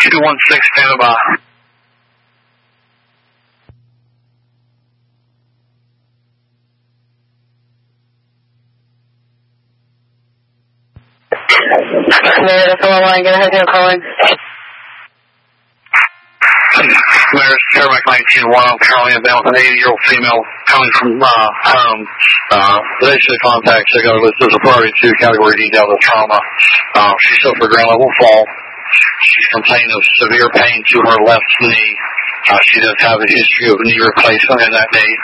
216, standing by. Meredith on the line, go ahead and call in. Meredith, Tarmac 19-1, I'm currently inbound with an 80-year-old female coming from home. They should contact check out this is a priority 2 category D delta trauma. She suffered ground level fall. She's complaining of severe pain to her left knee. She does have a history of knee replacement in that knee.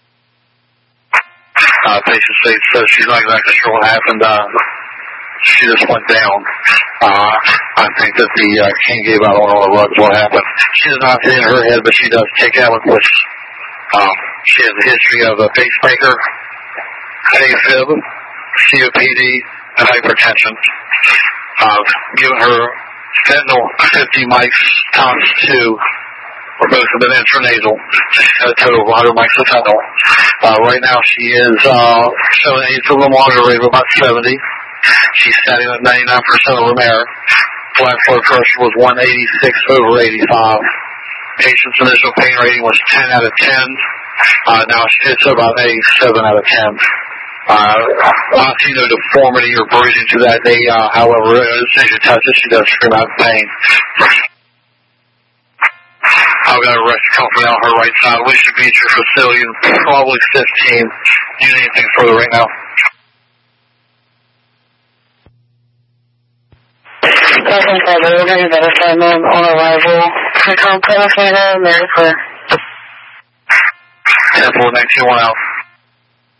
Patient states says she's not exactly sure what happened. She just went down. I think that the king gave out on all the rugs what happened. She does not hit her head, but she does kick out with which she has a history of a pacemaker, AFib, COPD, and hypertension. Given her fentanyl 50 mics times 2, or both have been intranasal. She's got a total of 100 mics of fentanyl. Right now she is showing an atrial monitor rate of about 70. She's standing at 99% of her air. Blood flow pressure was 186/85. Patient's initial pain rating was 10 out of 10. Now it's about 87 out of 10. I see no deformity or bruising to that day. However, as soon as you touch it, she does scream out in pain. I've got a rest comfort out her right side. We should be at your facility in probably 15. Do you need anything further right now? Nothing further. We're going to verify them on arrival. Confirm Plymouth, America. 10-4, 19-1 out.